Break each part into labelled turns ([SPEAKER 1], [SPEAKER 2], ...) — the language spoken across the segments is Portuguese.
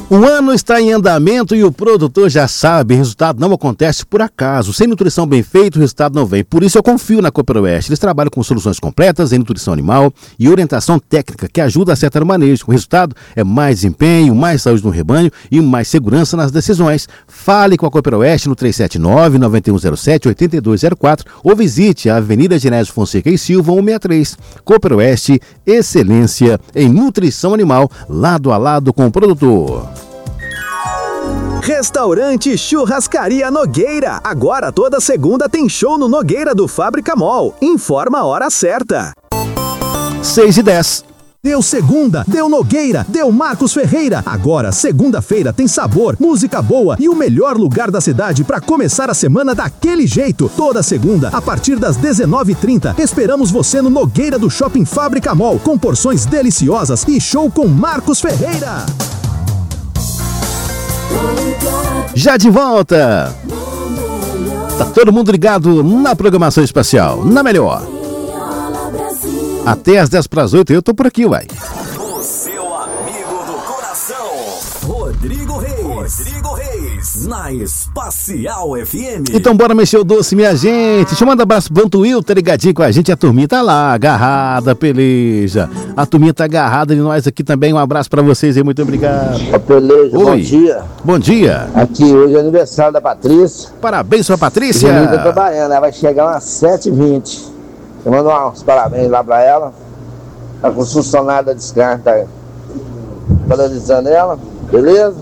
[SPEAKER 1] O ano está em andamento e o produtor já sabe, resultado não acontece por acaso. Sem nutrição bem feita, o resultado não vem. Por isso eu confio na Cooper Oeste. Eles trabalham com soluções completas em nutrição animal e orientação técnica que ajuda a acertar o manejo. O resultado é mais desempenho, mais saúde no rebanho e mais segurança nas decisões. Fale com a Cooper Oeste no 379-9107-8204 ou visite a Avenida Genésio Fonseca e Silva 163. Cooper Oeste, excelência em nutrição animal, lado a lado com o produtor.
[SPEAKER 2] Restaurante Churrascaria Nogueira. Agora toda segunda tem show no Nogueira do Fábrica Mall. Informa a hora certa.
[SPEAKER 1] 6h10.
[SPEAKER 2] Deu segunda, deu Nogueira, deu Marcos Ferreira. Agora, segunda-feira, tem sabor, música boa e o melhor lugar da cidade para começar a semana daquele jeito. Toda segunda, a partir das 19h30, esperamos você no Nogueira do Shopping Fábrica Mall, com porções deliciosas e show com Marcos Ferreira.
[SPEAKER 1] Já de volta. Tá todo mundo ligado na programação espacial, na melhor. Até às 7:50 eu tô por aqui, uai.
[SPEAKER 3] O seu amigo do coração, Rodrigo Reis, na Espacial FM.
[SPEAKER 1] Então bora mexer o doce, minha gente. Deixa eu mandar um abraço pro Vantuil, tá ligadinho com a gente. A turminha tá lá, agarrada, peleja. A turminha tá agarrada de nós aqui também. Um abraço pra vocês aí, muito obrigado.
[SPEAKER 4] Peleja,
[SPEAKER 1] Oi.
[SPEAKER 4] bom dia.
[SPEAKER 1] Bom dia.
[SPEAKER 4] Aqui hoje é aniversário da Patrícia.
[SPEAKER 1] Parabéns, sua Patrícia.
[SPEAKER 4] Ela tá trabalhando, ela vai chegar umas 7h20. Eu mando uns parabéns lá pra ela. Tá com o funcionário da descarga, tá paralisando ela, beleza?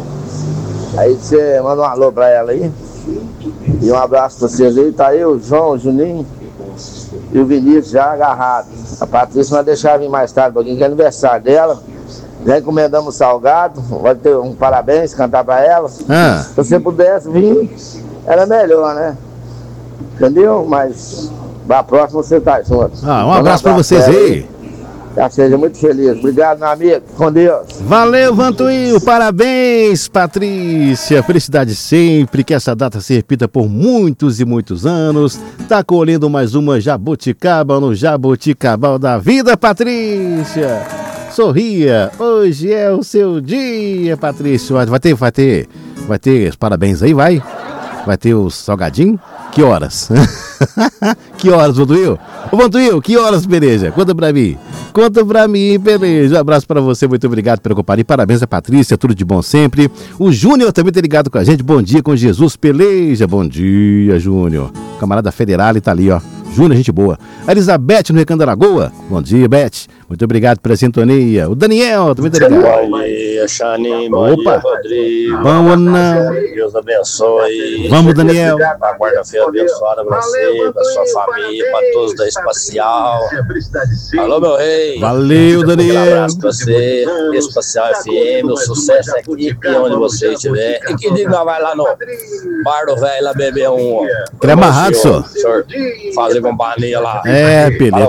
[SPEAKER 4] Aí você manda um alô pra ela aí. E um abraço pra vocês aí. Tá eu, o João, o Juninho e o Vinícius já agarrados. A Patrícia vai deixar vir mais tarde, porque é aniversário dela. Já encomendamos salgado. Vai ter um parabéns, cantar pra ela. Se você pudesse vir, era melhor, né? Entendeu? Mas da próxima você tá junto.
[SPEAKER 1] Um abraço pra vocês aí.
[SPEAKER 4] Já seja muito feliz. Obrigado, meu amigo. Com Deus.
[SPEAKER 1] Valeu, Vantuil. Parabéns, Patrícia. Felicidade sempre. Que essa data se repita por muitos e muitos anos. Tá colhendo mais uma jabuticaba no Jabuticabal da vida, Patrícia. Sorria. Hoje é o seu dia, Patrícia. Vai ter os parabéns aí, vai? Vai ter o salgadinho? Que horas? Que horas, Vantuil? Ô, Vantuil, que horas, Peleja? Conta pra mim, Peleja. Um abraço pra você, muito obrigado pela companhia. Parabéns a Patrícia, tudo de bom sempre. O Júnior também tá ligado com a gente. Bom dia com Jesus, Peleja. Bom dia, Júnior. Camarada Federal tá ali, ó. Júnior, gente boa. A Elizabeth no Recanto da Lagoa. Bom dia, Beth. Muito obrigado pela sintonia. O Daniel também tá ligado.
[SPEAKER 5] Bom dia, Xane. Bom dia, Rodrigo.
[SPEAKER 1] Vamos, não.
[SPEAKER 5] Deus abençoe.
[SPEAKER 1] Vamos, Daniel.
[SPEAKER 5] Uma quarta-feira abençoada pra você, pra sua família, pra todos da Espacial. Alô, meu rei.
[SPEAKER 1] Valeu, Daniel.
[SPEAKER 5] Um abraço pra você, Espacial FM. O sucesso é aqui e onde você estiver. E que diga, vai lá no Bar do Velho, lá beber um.
[SPEAKER 1] Quer amarrado, senhor?
[SPEAKER 5] Fazer companhia lá.
[SPEAKER 1] Pelê.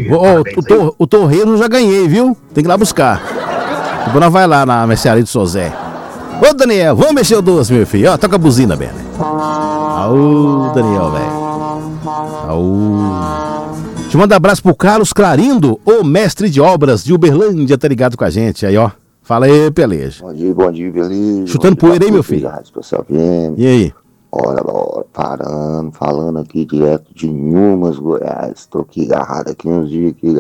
[SPEAKER 1] O Torreiro eu já ganhei, viu? Tem que ir lá buscar. Depois nós vai lá na mercearia do Sozé. Ô, Daniel, vamos mexer o doce, meu filho. Ó, toca a buzina, velho. Aú, Daniel, velho. Aú. Deixa eu mandar um abraço pro Carlos Clarindo, o mestre de obras de Uberlândia, tá ligado com a gente. Aí, ó. Fala aí, Peleja.
[SPEAKER 4] Bom dia, Peleja.
[SPEAKER 1] Chutando poeira aí, meu filho. E aí?
[SPEAKER 4] Olha, falando aqui direto de Nhumas, Goiás. Tô aqui agarrado aqui uns dias aqui,